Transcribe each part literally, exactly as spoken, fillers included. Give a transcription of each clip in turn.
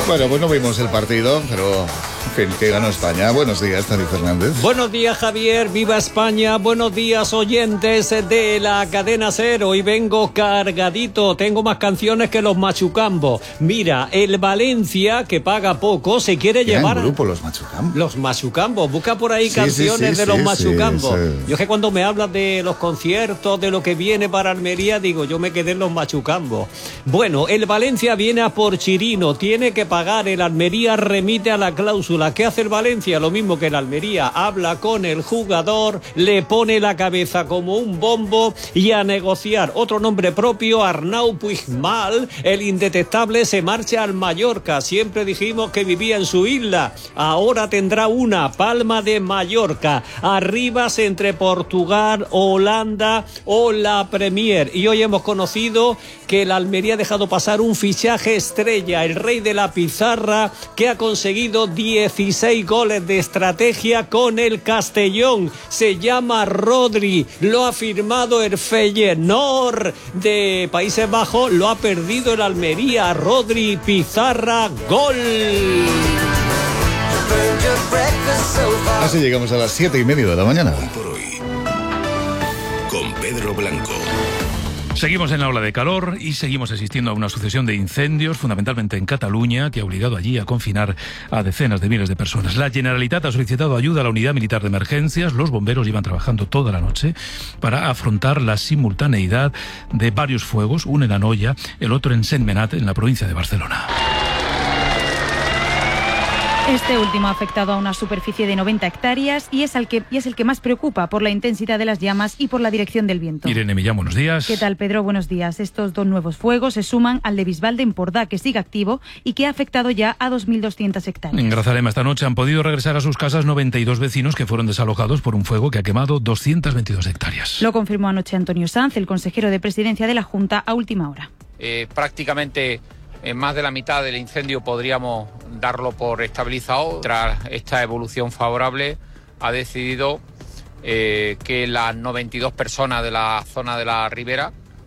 Bueno, pues no vimos el partido, pero en fin, que ganó España. Buenos días, Tony Fernández. Buenos días, Javier. Viva España. Buenos días, oyentes de la cadena SER. Hoy vengo cargadito. Tengo más canciones que los machucambos. Mira, el Valencia, que paga poco, se quiere llevar... ¿Qué grupo, los machucambos? Los machucambos. Busca por ahí sí, canciones sí, sí, de los sí, machucambos. Sí, sí. Yo es que cuando me hablas de los conciertos, de lo que viene para Almería, digo, yo me quedé en los machucambos. Bueno, el Valencia viene a por Chirino. Tiene que pagar. El Almería remite a la cláusula. ¿Qué hace el Valencia? Lo mismo que el Almería. Habla con el jugador, le pone la cabeza como un bombo y a negociar. Otro nombre propio, Arnau Puigmal, el indetectable, se marcha al Mallorca. Siempre dijimos que vivía en su isla. Ahora tendrá una, Palma de Mallorca. Arribas entre Portugal, Holanda o la Premier. Y hoy hemos conocido que el Almería ha dejado pasar un fichaje estrella, el rey de la pizarra, que ha conseguido dieciséis goles de estrategia con el Castellón. Se llama Rodri, lo ha firmado el Feyenoord de Países Bajos, lo ha perdido el Almería. Rodri, pizarra, gol. Así llegamos a las siete y media de la mañana. Hoy por hoy, con Pedro Blanco. Seguimos en la ola de calor y seguimos asistiendo a una sucesión de incendios, fundamentalmente en Cataluña, que ha obligado allí a confinar a decenas de miles de personas. La Generalitat ha solicitado ayuda a la Unidad Militar de Emergencias. Los bomberos llevan trabajando toda la noche para afrontar la simultaneidad de varios fuegos, uno en Anoia, el otro en Sentmenat, en la provincia de Barcelona. Este último ha afectado a una superficie de noventa hectáreas y es, el que, y es el que más preocupa por la intensidad de las llamas y por la dirección del viento. Irene Millán, buenos días. ¿Qué tal, Pedro? Buenos días. Estos dos nuevos fuegos se suman al de Bisbal de Empordà, que sigue activo y que ha afectado ya a dos mil doscientas hectáreas. En Grazalema esta noche han podido regresar a sus casas noventa y dos vecinos que fueron desalojados por un fuego que ha quemado doscientas veintidós hectáreas. Lo confirmó anoche Antonio Sanz, el consejero de Presidencia de la Junta, a última hora. Eh, prácticamente... En más de la mitad del incendio podríamos darlo por estabilizado. Tras esta evolución favorable, ha decidido eh, que las noventa y dos personas de la zona de la ribera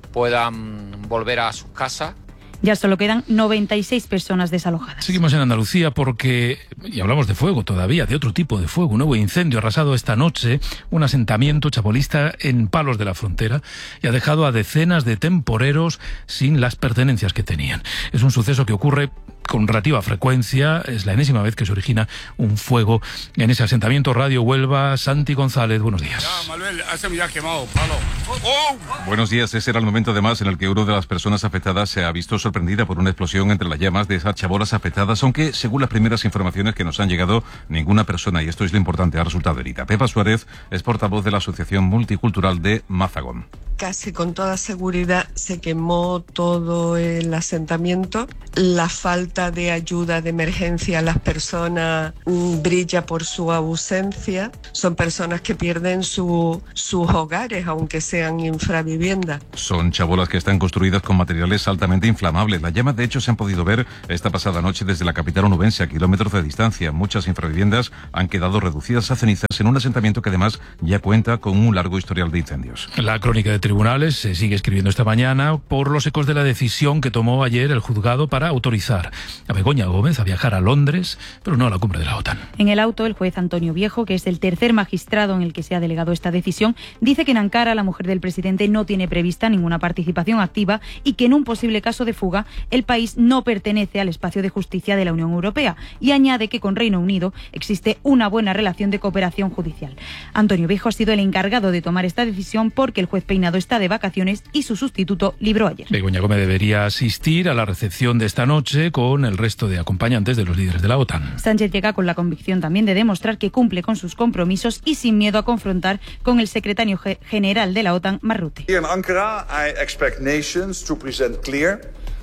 puedan volver a sus casas. Ya solo quedan noventa y seis personas desalojadas. Seguimos en Andalucía porque, y hablamos de fuego todavía, de otro tipo de fuego. Un nuevo incendio ha arrasado esta noche un asentamiento chabolista en Palos de la Frontera y ha dejado a decenas de temporeros sin las pertenencias que tenían. Es un suceso que ocurre con relativa frecuencia. Es la enésima vez que se origina un fuego en ese asentamiento. Radio Huelva, Santi González, buenos días. Ya, Manuel, ese me ha quemado, palo. ¡Oh! Buenos días, ese era el momento además en el que una de las personas afectadas se ha visto sorprendida por una explosión entre las llamas de esas chabolas afectadas, aunque según las primeras informaciones que nos han llegado, ninguna persona, y esto es lo importante, ha resultado herida. Pepa Suárez es portavoz de la Asociación Multicultural de Mazagón. Casi con toda seguridad se quemó todo el asentamiento. La falta de ayuda de emergencia a las personas mm, brilla por su ausencia. Son personas que pierden su, sus hogares, aunque sean infraviviendas. Son chabolas que están construidas con materiales altamente inflamables. Las llamas, de hecho, se han podido ver esta pasada noche desde la capital onubense, a kilómetros de distancia. Muchas infraviviendas han quedado reducidas a cenizas en un asentamiento que además ya cuenta con un largo historial de incendios. La crónica de tribunales se sigue escribiendo esta mañana por los ecos de la decisión que tomó ayer el juzgado para autorizar a Begoña Gómez a viajar a Londres, pero no a la cumbre de la OTAN. En el auto, el juez Antonio Viejo, que es el tercer magistrado en el que se ha delegado esta decisión, dice que en Ankara la mujer del presidente no tiene prevista ninguna participación activa y que en un posible caso de fuga el país no pertenece al espacio de justicia de la Unión Europea, y añade que con Reino Unido existe una buena relación de cooperación judicial. Antonio Viejo ha sido el encargado de tomar esta decisión porque el juez Peinado está de vacaciones y su sustituto libró ayer. Begoña Gómez debería asistir a la recepción de esta noche con el resto de acompañantes de los líderes de la OTAN. Sánchez llega con la convicción también de demostrar que cumple con sus compromisos y sin miedo a confrontar con el secretario general de la OTAN, Mark Rutte. Here in Ankara, I expect nations to present clear,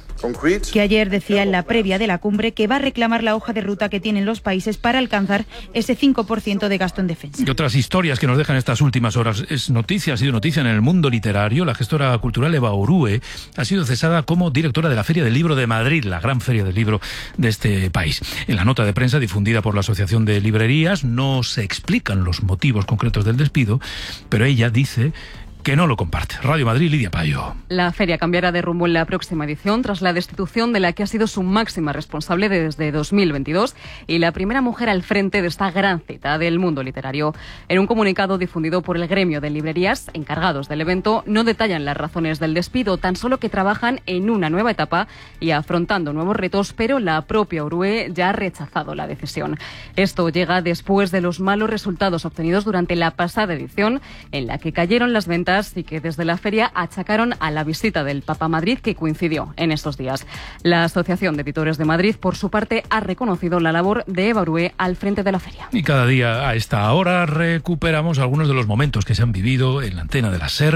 que ayer decía en la previa de la cumbre que va a reclamar la hoja de ruta que tienen los países para alcanzar ese cinco por ciento de gasto en defensa. Y otras historias que nos dejan estas últimas horas. Es noticia, ha sido noticia en el mundo literario. La gestora cultural Eva Orue ha sido cesada como directora de la Feria del Libro de Madrid, la gran feria del libro de este país. En la nota de prensa difundida por la Asociación de Librerías no se explican los motivos concretos del despido, pero ella dice que no lo comparte. Radio Madrid, Lidia Payo. La feria cambiará de rumbo en la próxima edición tras la destitución de la que ha sido su máxima responsable desde dos mil veintidós y la primera mujer al frente de esta gran cita del mundo literario. En un comunicado difundido por el gremio de librerías encargados del evento, no detallan las razones del despido, tan solo que trabajan en una nueva etapa y afrontando nuevos retos, pero la propia Orue ya ha rechazado la decisión. Esto llega después de los malos resultados obtenidos durante la pasada edición, en la que cayeron las ventas y que desde la feria achacaron a la visita del Papa a Madrid, que coincidió en estos días. La Asociación de Editores de Madrid, por su parte, ha reconocido la labor de Eva Orue al frente de la feria. Y cada día a esta hora recuperamos algunos de los momentos que se han vivido en la antena de la SER.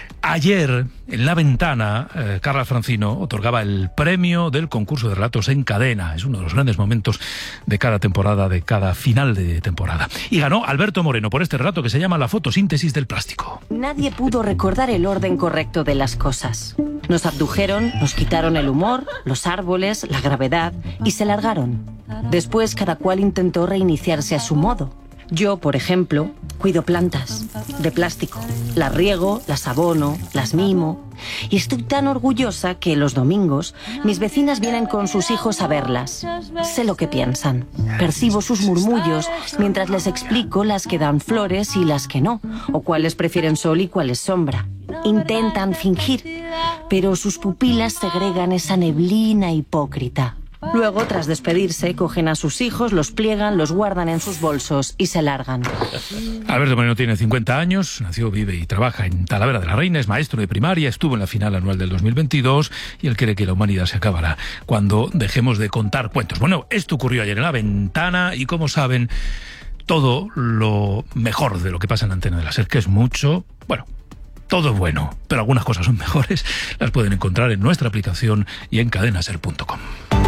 Ayer, en La Ventana, eh, Carla Francino otorgaba el premio del concurso de relatos en cadena. Es uno de los grandes momentos de cada temporada, de cada final de temporada. Y ganó Alberto Moreno por este relato que se llama La fotosíntesis del plástico. Nadie pudo recordar el orden correcto de las cosas. Nos abdujeron, nos quitaron el humor, los árboles, la gravedad y se largaron. Después cada cual intentó reiniciarse a su modo. Yo, por ejemplo, cuido plantas de plástico. Las riego, las abono, las mimo. Y estoy tan orgullosa que los domingos mis vecinas vienen con sus hijos a verlas. Sé lo que piensan. Percibo sus murmullos mientras les explico las que dan flores y las que no, o cuáles prefieren sol y cuáles sombra. Intentan fingir, pero sus pupilas segregan esa neblina hipócrita. Luego, tras despedirse, cogen a sus hijos, los pliegan, los guardan en sus bolsos y se largan. Alberto Moreno tiene cincuenta años, nació, vive y trabaja en Talavera de la Reina, es maestro de primaria, estuvo en la final anual del dos mil veintidós y él cree que la humanidad se acabará cuando dejemos de contar cuentos. Bueno, esto ocurrió ayer en La Ventana y, como saben, todo lo mejor de lo que pasa en la antena de la SER, que es mucho, bueno, todo es bueno, pero algunas cosas son mejores, las pueden encontrar en nuestra aplicación y en cadena ser punto com.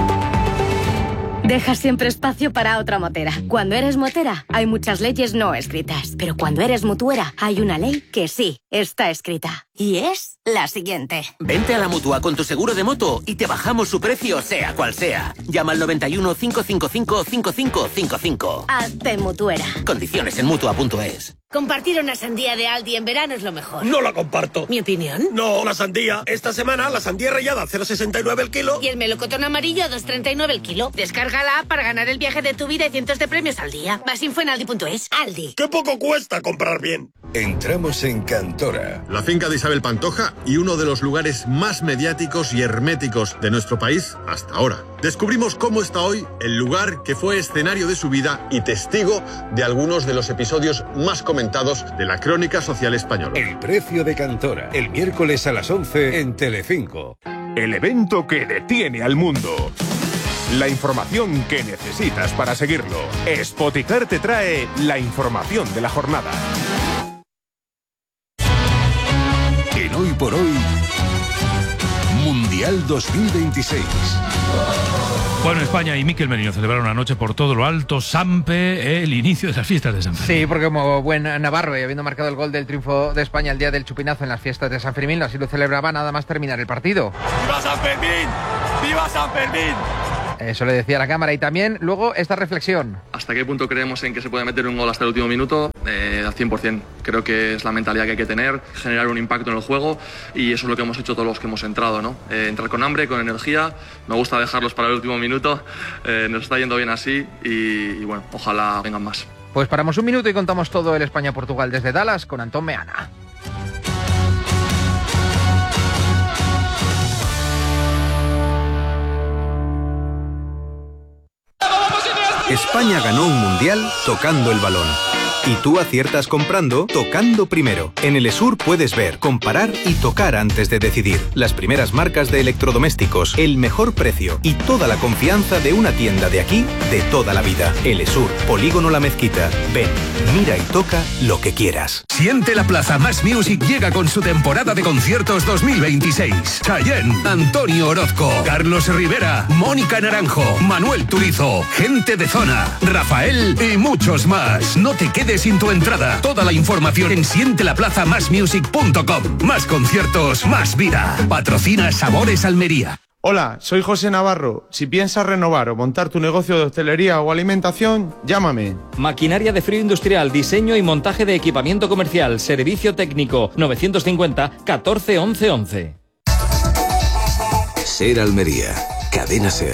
Deja siempre espacio para otra motera. Cuando eres motera, hay muchas leyes no escritas. Pero cuando eres mutuera, hay una ley que sí está escrita. Y es la siguiente. Vente a la Mutua con tu seguro de moto y te bajamos su precio, sea cual sea. Llama al noventa y uno, cinco cinco cinco, cinco cinco cinco cinco. Hazte mutuera. Condiciones en mutua punto es. Compartir una sandía de Aldi en verano es lo mejor. No la comparto. ¿Mi opinión? No, la sandía. Esta semana la sandía rallada a cero coma sesenta y nueve el kilo. Y el melocotón amarillo a dos coma treinta y nueve el kilo. Descárgala para ganar el viaje de tu vida y cientos de premios al día. Más info en aldi punto es. Aldi. ¡Qué poco cuesta comprar bien! Entramos en Cantora. La finca de Isabel Pantoja y uno de los lugares más mediáticos y herméticos de nuestro país hasta ahora. Descubrimos cómo está hoy el lugar que fue escenario de su vida y testigo de algunos de los episodios más comentados de la crónica social española. El precio de Cantora, el miércoles a las once en Telecinco. El evento que detiene al mundo. La información que necesitas para seguirlo. Spoticar te trae la información de la jornada. En Hoy por Hoy, Mundial dos mil veintiséis. Bueno, España y Miquel Merino celebraron anoche por todo lo alto Sampe el inicio de las fiestas de San Fermín. Sí, porque como buen navarro y habiendo marcado el gol del triunfo de España el día del chupinazo en las fiestas de San Fermín, así lo celebraba nada más terminar el partido. ¡Viva San Fermín! ¡Viva San Fermín! Eso le decía a la cámara y también luego esta reflexión. ¿Hasta qué punto creemos en que se puede meter un gol hasta el último minuto? Eh, al cien por ciento. Creo que es la mentalidad que hay que tener, generar un impacto en el juego y eso es lo que hemos hecho todos los que hemos entrado, ¿no? Eh, entrar con hambre, con energía, me gusta dejarlos para el último minuto, eh, nos está yendo bien así y, y bueno, ojalá vengan más. Pues paramos un minuto y contamos todo el España-Portugal desde Dallas con Antón Meana. España ganó un mundial tocando el balón. Y tú aciertas comprando, tocando primero. En el Esur puedes ver, comparar y tocar antes de decidir. Las primeras marcas de electrodomésticos, el mejor precio y toda la confianza de una tienda de aquí, de toda la vida. El Esur, Polígono La Mezquita. Ven, mira y toca lo que quieras. Siente la Plaza Más Music llega con su temporada de conciertos dos mil veintiséis. Chayanne, Antonio Orozco, Carlos Rivera, Mónica Naranjo, Manuel Turizo, Gente de Zona, Rafael y muchos más. No te quedes sin tu entrada. Toda la información en siente la plaza más music punto com. Más conciertos, más vida. Patrocina Sabores Almería. Hola, soy José Navarro. Si piensas renovar o montar tu negocio de hostelería o alimentación, llámame. Maquinaria de frío industrial, diseño y montaje de equipamiento comercial, servicio técnico, novecientos cincuenta catorce once once. Ser Almería, Cadena Ser.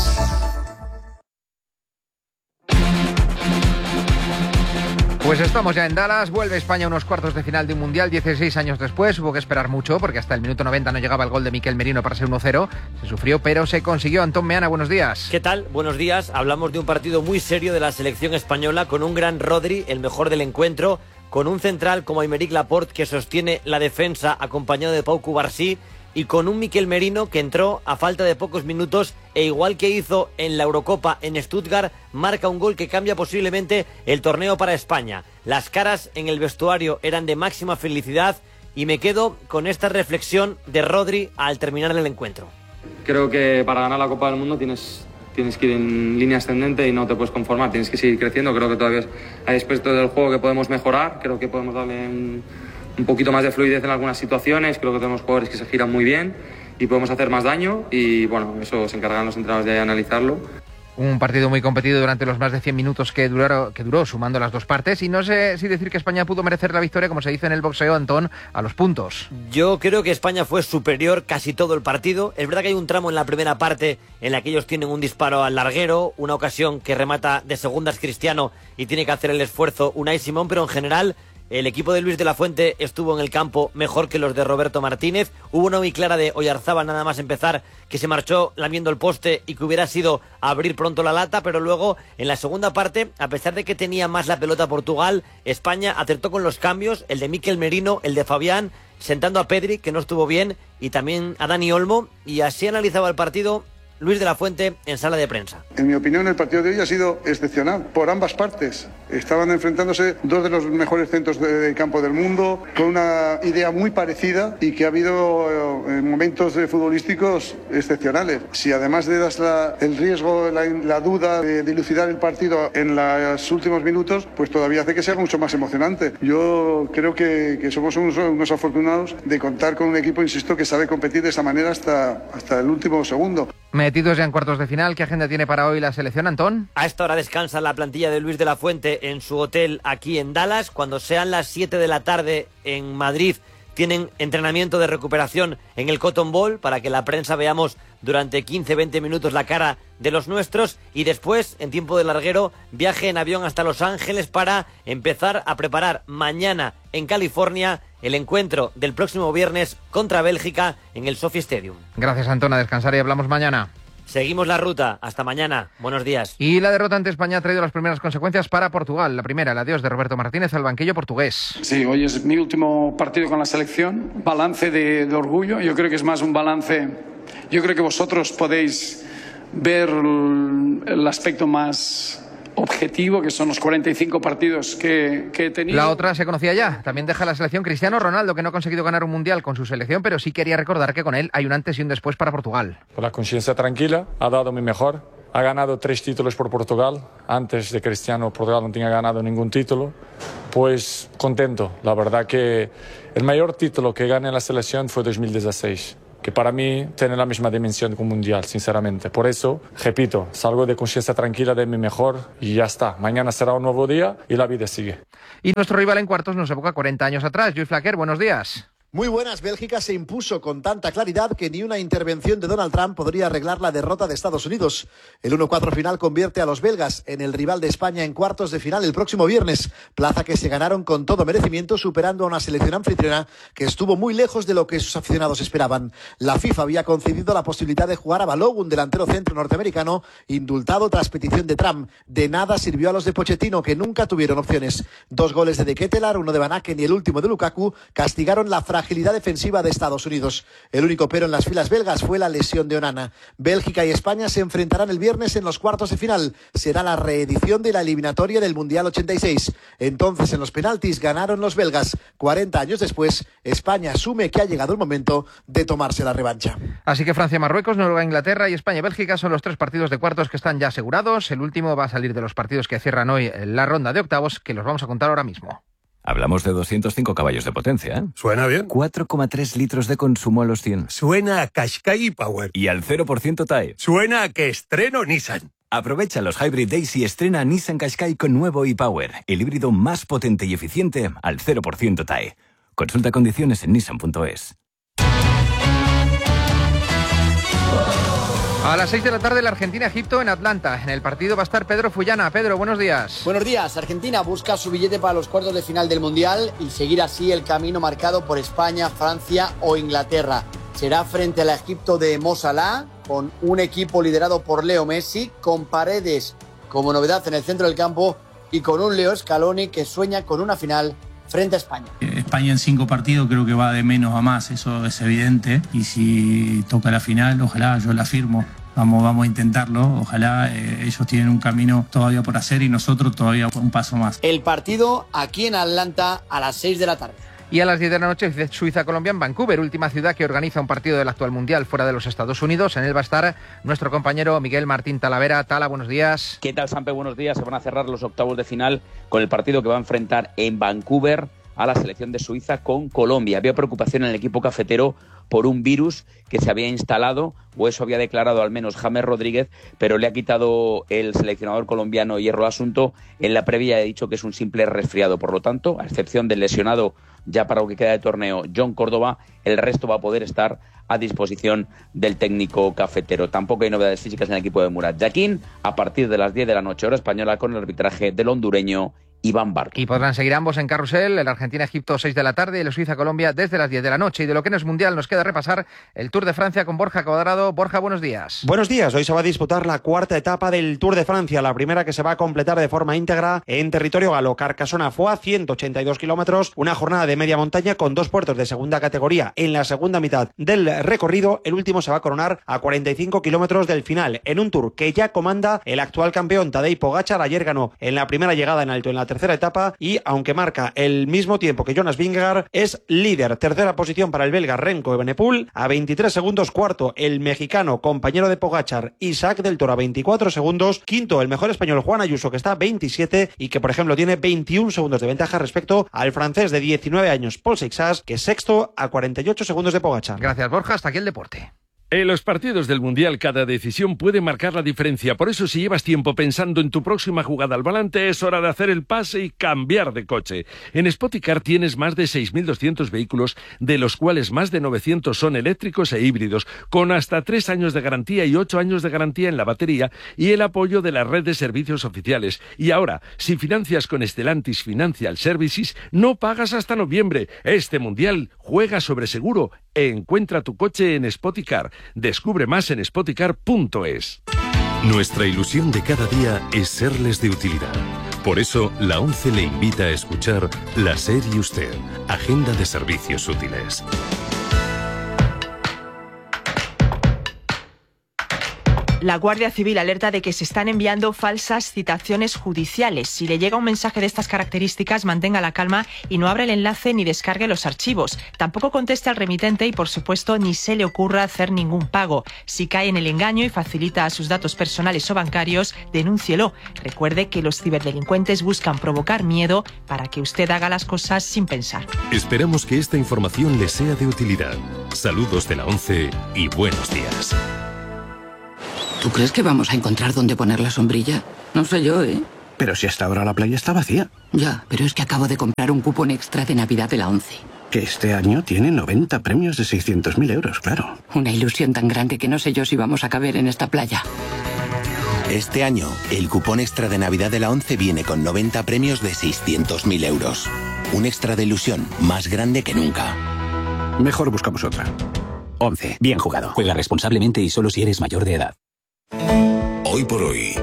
Pues estamos ya en Dallas, vuelve España a unos cuartos de final de un Mundial dieciséis años después. Hubo que esperar mucho porque hasta el minuto noventa no llegaba el gol de Miquel Merino para ser uno cero. Se sufrió, pero se consiguió. Antón Meana, buenos días. ¿Qué tal? Buenos días. Hablamos de un partido muy serio de la selección española con un gran Rodri, el mejor del encuentro, con un central como Aymeric Laporte que sostiene la defensa acompañado de Pau Cubarsí y con un Miquel Merino que entró a falta de pocos minutos e igual que hizo en la Eurocopa en Stuttgart, marca un gol que cambia posiblemente el torneo para España. Las caras en el vestuario eran de máxima felicidad y me quedo con esta reflexión de Rodri al terminar el encuentro. Creo que para ganar la Copa del Mundo tienes, tienes que ir en línea ascendente y no te puedes conformar, tienes que seguir creciendo. Creo que todavía hay aspectos del juego que podemos mejorar, creo que podemos darle un, un poquito más de fluidez en algunas situaciones, creo que tenemos jugadores que se giran muy bien y podemos hacer más daño y bueno, eso se encargan los entrenadores de analizarlo. Un partido muy competido durante los más de cien minutos que, duraron, que duró, sumando las dos partes. Y no sé si decir que España pudo merecer la victoria, como se dice en el boxeo, Antón, a los puntos. Yo creo que España fue superior casi todo el partido. Es verdad que hay un tramo en la primera parte en la que ellos tienen un disparo al larguero, una ocasión que remata de segundas Cristiano y tiene que hacer el esfuerzo Unai Simón, pero en general el equipo de Luis de la Fuente estuvo en el campo mejor que los de Roberto Martínez. Hubo una muy clara de Oyarzábal nada más empezar que se marchó lamiendo el poste y que hubiera sido abrir pronto la lata, pero luego en la segunda parte, a pesar de que tenía más la pelota Portugal, España acertó con los cambios, el de Miquel Merino, el de Fabián, sentando a Pedri, que no estuvo bien, y también a Dani Olmo, y así analizaba el partido Luis de la Fuente en sala de prensa. En mi opinión, el partido de hoy ha sido excepcional por ambas partes. Estaban enfrentándose dos de los mejores centros de, de campo del mundo, con una idea muy parecida y que ha habido eh, momentos de futbolísticos excepcionales. Si además le das la, el riesgo, la, la duda de dilucidar el partido en los últimos minutos, pues todavía hace que sea mucho más emocionante. Yo creo que, que somos unos, unos afortunados de contar con un equipo, insisto, que sabe competir de esa manera hasta, hasta el último segundo. Metidos ya en cuartos de final, ¿qué agenda tiene para hoy la selección, Antón? A esta hora descansa la plantilla de Luis de la Fuente en su hotel aquí en Dallas. Cuando sean las siete de la tarde en Madrid, tienen entrenamiento de recuperación en el Cotton Bowl para que la prensa veamos durante quince a veinte minutos la cara de los nuestros y después, en tiempo de larguero, viaje en avión hasta Los Ángeles para empezar a preparar mañana en California el encuentro del próximo viernes contra Bélgica en el SoFi Stadium. Gracias, Antón, a descansar y hablamos mañana. Seguimos la ruta. Hasta mañana. Buenos días. Y la derrota ante España ha traído las primeras consecuencias para Portugal. La primera, el adiós de Roberto Martínez al banquillo portugués. Sí, hoy es mi último partido con la selección. Balance de, de orgullo. Yo creo que es más un balance. Yo creo que vosotros podéis ver el aspecto más objetivo, que son los cuarenta y cinco partidos que, que he tenido. La otra se conocía ya. También deja la selección Cristiano Ronaldo, que no ha conseguido ganar un mundial con su selección, pero sí quería recordar que con él hay un antes y un después para Portugal. Con la conciencia tranquila, ha dado mi mejor. Ha ganado tres títulos por Portugal. Antes de Cristiano, Portugal no tenía ganado ningún título. Pues contento. La verdad que el mayor título que gané en la selección fue dos mil dieciséis. Que para mí tiene la misma dimensión que un mundial, sinceramente. Por eso, repito, salgo de conciencia tranquila de mi mejor y ya está. Mañana será un nuevo día y la vida sigue. Y nuestro rival en cuartos nos evoca cuarenta años atrás. Luis Flaquer, buenos días. Muy buenas, Bélgica se impuso con tanta claridad que ni una intervención de Donald Trump podría arreglar la derrota de Estados Unidos. El uno cuatro final convierte a los belgas en el rival de España en cuartos de final el próximo viernes, plaza que se ganaron con todo merecimiento, superando a una selección anfitriona que estuvo muy lejos de lo que sus aficionados esperaban. La FIFA había concedido la posibilidad de jugar a Balogun, delantero centro norteamericano, indultado tras petición de Trump. De nada sirvió a los de Pochettino, que nunca tuvieron opciones. Dos goles de De Ketelaere, uno de Van Aken y el último de Lukaku, castigaron la fragilidad agilidad defensiva de Estados Unidos. El único pero en las filas belgas fue la lesión de Onana. Bélgica y España se enfrentarán el viernes en los cuartos de final. Será la reedición de la eliminatoria del Mundial ochenta y seis. Entonces, en los penaltis ganaron los belgas. cuarenta años después, España asume que ha llegado el momento de tomarse la revancha. Así que Francia, Marruecos, Noruega, Inglaterra y España, Bélgica son los tres partidos de cuartos que están ya asegurados. El último va a salir de los partidos que cierran hoy la ronda de octavos, que los vamos a contar ahora mismo. Hablamos de doscientos cinco caballos de potencia, ¿eh? Suena bien. cuatro coma tres litros de consumo a los cien. Suena a Qashqai Power. Y al cero por ciento T A E. Suena a que estreno Nissan. Aprovecha los Hybrid Days y estrena Nissan Qashqai con nuevo e-Power, el híbrido más potente y eficiente al cero por ciento T A E. Consulta condiciones en nissan punto es. A las seis de la tarde, la Argentina-Egipto en Atlanta. En el partido va a estar Pedro Fullana. Pedro, buenos días. Buenos días. Argentina busca su billete para los cuartos de final del Mundial y seguir así el camino marcado por España, Francia o Inglaterra. Será frente al Egipto de Mo Salah, con un equipo liderado por Leo Messi, con Paredes como novedad en el centro del campo y con un Leo Scaloni que sueña con una final frente a España. España en cinco partidos creo que va de menos a más, eso es evidente. Y si toca la final, ojalá, yo la firmo. Vamos, vamos a intentarlo, ojalá. eh, ellos tienen un camino todavía por hacer y nosotros todavía un paso más. El partido aquí en Atlanta a las seis de la tarde. Y a las diez de la noche, Suiza-Colombia en Vancouver, última ciudad que organiza un partido del actual Mundial fuera de los Estados Unidos. En él va a estar nuestro compañero Miguel Martín Talavera. Tala, buenos días. ¿Qué tal, Sampe? Buenos días. Se van a cerrar los octavos de final con el partido que va a enfrentar en Vancouver a la selección de Suiza con Colombia. Había preocupación en el equipo cafetero por un virus que se había instalado, o eso había declarado al menos James Rodríguez, pero le ha quitado el seleccionador colombiano hierro al asunto. En la previa ha dicho que es un simple resfriado. Por lo tanto, a excepción del lesionado ya para lo que queda de torneo, John Córdoba, el resto va a poder estar a disposición del técnico cafetero. Tampoco hay novedades físicas en el equipo de Murat Yakin a partir de las diez de la noche hora española con el arbitraje del hondureño Iván Barco. Y podrán seguir ambos en carrusel, el Argentina-Egipto seis de la tarde y el Suiza-Colombia desde las diez de la noche. Y de lo que no es mundial nos queda repasar el Tour de Francia con Borja Cuadrado. Borja, buenos días. Buenos días. Hoy se va a disputar la cuarta etapa del Tour de Francia, la primera que se va a completar de forma íntegra en territorio galo. Carcassonne-Foix, ciento ochenta y dos kilómetros, una jornada de media montaña con dos puertos de segunda categoría en la segunda mitad del recorrido. El último se va a coronar a cuarenta y cinco kilómetros del final, en un Tour que ya comanda el actual campeón Tadej Pogačar. Ayer ganó en la primera llegada en alto en la tercera etapa y aunque marca el mismo tiempo que Jonas Vingegaard, es líder. Tercera posición para el belga Remco Evenepoel, a veintitrés segundos. Cuarto, el mexicano, compañero de Pogačar, Isaac del Toro, a veinticuatro segundos. Quinto, el mejor español Juan Ayuso, que está a veintisiete y que, por ejemplo, tiene veintiún segundos de ventaja respecto al francés de diecinueve años, Paul Seixas, que es sexto a cuarenta y ocho segundos de Pogačar. Gracias, Borja. Hasta aquí el deporte. En los partidos del Mundial cada decisión puede marcar la diferencia. Por eso si llevas tiempo pensando en tu próxima jugada al volante, es hora de hacer el pase y cambiar de coche. En Spoticar tienes más de seis mil doscientos vehículos, de los cuales más de novecientos son eléctricos e híbridos, con hasta tres años de garantía y ocho años de garantía en la batería y el apoyo de la red de servicios oficiales. Y ahora, si financias con Stellantis Financial Services, no pagas hasta noviembre. Este Mundial juega sobre seguro. Encuentra tu coche en Spoticar. Descubre más en spoticar punto es. Nuestra ilusión de cada día es serles de utilidad. Por eso, la ONCE le invita a escuchar La SER y Usted, Agenda de Servicios Útiles. La Guardia Civil alerta de que se están enviando falsas citaciones judiciales. Si le llega un mensaje de estas características, mantenga la calma y no abra el enlace ni descargue los archivos. Tampoco conteste al remitente y, por supuesto, ni se le ocurra hacer ningún pago. Si cae en el engaño y facilita sus datos personales o bancarios, denúncielo. Recuerde que los ciberdelincuentes buscan provocar miedo para que usted haga las cosas sin pensar. Esperamos que esta información le sea de utilidad. Saludos de la ONCE y buenos días. ¿Tú crees que vamos a encontrar dónde poner la sombrilla? No sé yo, ¿eh? Pero si hasta ahora la playa está vacía. Ya, pero es que acabo de comprar un cupón extra de Navidad de la ONCE. Que este año tiene noventa premios de seiscientos mil euros, claro. Una ilusión tan grande que no sé yo si vamos a caber en esta playa. Este año, el cupón extra de Navidad de la ONCE viene con noventa premios de seiscientos mil euros. Un extra de ilusión más grande que nunca. Mejor buscamos otra. ONCE. Bien jugado. Juega responsablemente y solo si eres mayor de edad. Hoy por hoy,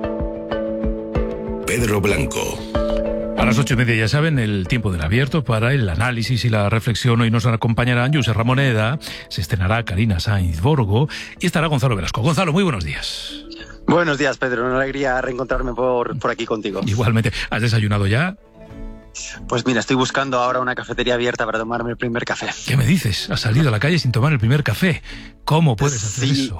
Pedro Blanco. A las ocho y media, ya saben, el tiempo del abierto para el análisis y la reflexión. Hoy nos acompañarán Josep Ramoneda, se estrenará Karina Sainz Borgo y estará Gonzalo Velasco. Gonzalo, muy buenos días. Buenos días, Pedro. Una alegría reencontrarme por, por aquí contigo. Igualmente. ¿Has desayunado ya? Pues mira, estoy buscando ahora una cafetería abierta para tomarme el primer café. ¿Qué me dices? ¿Has salido a la calle sin tomar el primer café? ¿Cómo puedes hacer sí. eso?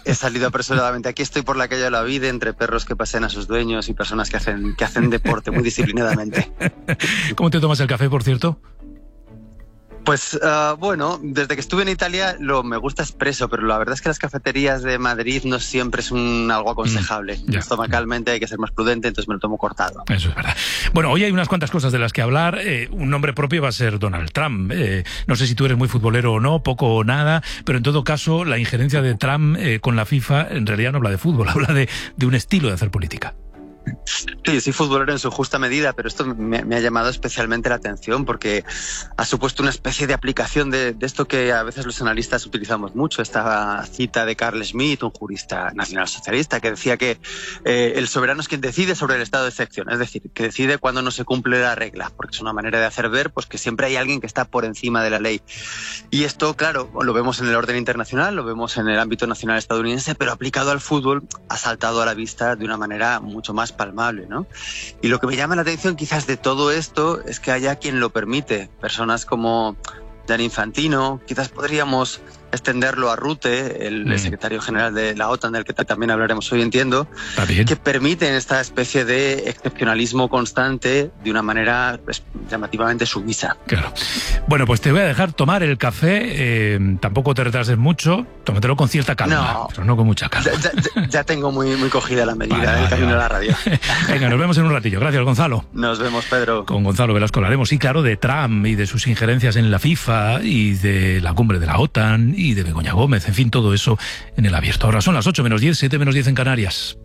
he salido apresuradamente. Aquí estoy por la calle de la vida, entre perros que pasean a sus dueños y personas que hacen, que hacen deporte muy disciplinadamente. ¿Cómo te tomas el café, por cierto? Pues uh, bueno, desde que estuve en Italia lo me gusta expreso, pero la verdad es que las cafeterías de Madrid no siempre es un algo aconsejable. Mm, Estomacalmente hay que ser más prudente, entonces me lo tomo cortado. Eso es verdad. Bueno, hoy hay unas cuantas cosas de las que hablar. Eh, un nombre propio va a ser Donald Trump. Eh, no sé si tú eres muy futbolero o no, poco o nada, pero en todo caso la injerencia de Trump eh, con la FIFA en realidad no habla de fútbol, habla de, de un estilo de hacer política. Sí, soy futbolero en su justa medida, pero esto me, me ha llamado especialmente la atención porque ha supuesto una especie de aplicación de, de esto que a veces los analistas utilizamos mucho, esta cita de Carl Schmitt, un jurista nacionalsocialista, que decía que eh, el soberano es quien decide sobre el estado de excepción, es decir, que decide cuando no se cumple la regla, porque es una manera de hacer ver pues que siempre hay alguien que está por encima de la ley. Y esto, claro, lo vemos en el orden internacional, lo vemos en el ámbito nacional estadounidense, pero aplicado al fútbol ha saltado a la vista de una manera mucho más palmable, ¿no? Y lo que me llama la atención quizás de todo esto es que haya quien lo permite, personas como Gianni Infantino, quizás podríamos extenderlo a Rutte, el mm. secretario general de la OTAN, del que también hablaremos hoy, entiendo, que permiten esta especie de excepcionalismo constante de una manera pues, llamativamente sumisa. Claro. Bueno, pues te voy a dejar tomar el café, eh, tampoco te retrases mucho, tómatelo con cierta calma, no, pero no con mucha calma. Ya, ya, ya tengo muy, muy cogida la medida, vale, el vale, camino vale. a la radio. Venga, nos vemos en un ratillo. Gracias, Gonzalo. Nos vemos, Pedro. Con Gonzalo Velasco hablaremos, sí, claro, de Trump y de sus injerencias en la FIFA y de la cumbre de la OTAN y de Begoña Gómez, en fin, todo eso en el abierto. Ahora son las ocho menos diez, siete menos diez en Canarias.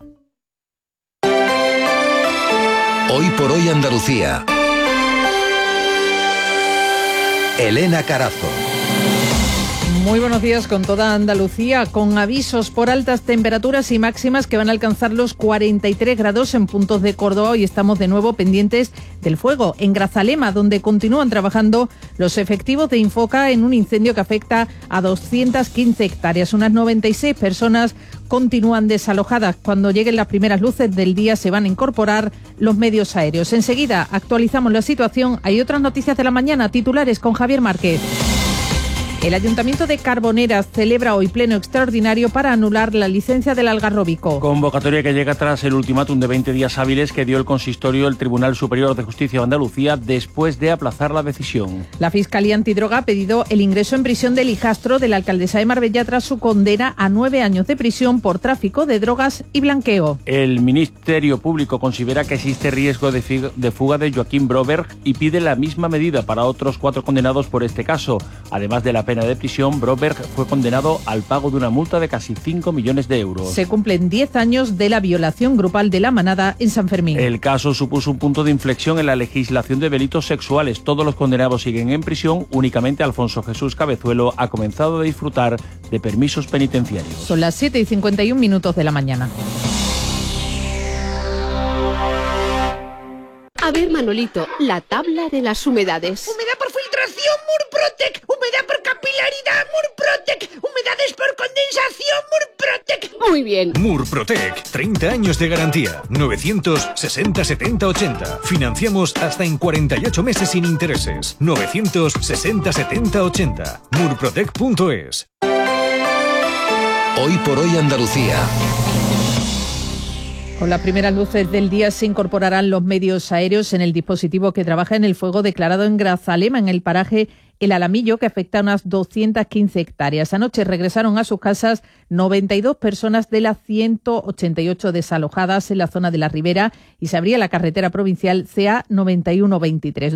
Hoy por hoy Andalucía. Elena Carazo. Muy buenos días con toda Andalucía, con avisos por altas temperaturas y máximas que van a alcanzar los cuarenta y tres grados en puntos de Córdoba. Hoy estamos de nuevo pendientes del fuego en Grazalema, donde continúan trabajando los efectivos de Infoca en un incendio que afecta a doscientas quince hectáreas. Unas noventa y seis personas continúan desalojadas. Cuando lleguen las primeras luces del día se van a incorporar los medios aéreos. Enseguida actualizamos la situación. Hay otras noticias de la mañana, titulares con Javier Márquez. El Ayuntamiento de Carboneras celebra hoy pleno extraordinario para anular la licencia del Algarrobico. Convocatoria que llega tras el ultimátum de veinte días hábiles que dio el consistorio del Tribunal Superior de Justicia de Andalucía después de aplazar la decisión. La Fiscalía Antidroga ha pedido el ingreso en prisión del hijastro de la alcaldesa de Marbella tras su condena a nueve años de prisión por tráfico de drogas y blanqueo. El Ministerio Público considera que existe riesgo de, de fuga de Joaquín Broberg y pide la misma medida para otros cuatro condenados por este caso. Además de la pena de prisión, Broberg fue condenado al pago de una multa de casi cinco millones de euros. Se cumplen diez años de la violación grupal de la manada en San Fermín. El caso supuso un punto de inflexión en la legislación de delitos sexuales. Todos los condenados siguen en prisión. Únicamente Alfonso Jesús Cabezuelo ha comenzado a disfrutar de permisos penitenciarios. Son las siete y cincuenta y un minutos de la mañana. A ver, Manolito, la tabla de las humedades. Humedad por filtración, Murprotec. Humedad por capilaridad, Murprotec. Humedades por condensación, Murprotec. Muy bien. Murprotec, treinta años de garantía. novecientos sesenta setenta ochenta. Financiamos hasta en cuarenta y ocho meses sin intereses. novecientos sesenta setenta ochenta. Murprotec punto es. Hoy por hoy Andalucía. Con las primeras luces del día se incorporarán los medios aéreos en el dispositivo que trabaja en el fuego declarado en Grazalema, en el paraje El Alamillo, que afecta a unas doscientas quince hectáreas. Anoche regresaron a sus casas noventa y dos personas de las ciento ochenta y ocho desalojadas en la zona de la Ribera y se abría la carretera provincial C A noventa y uno veintitrés.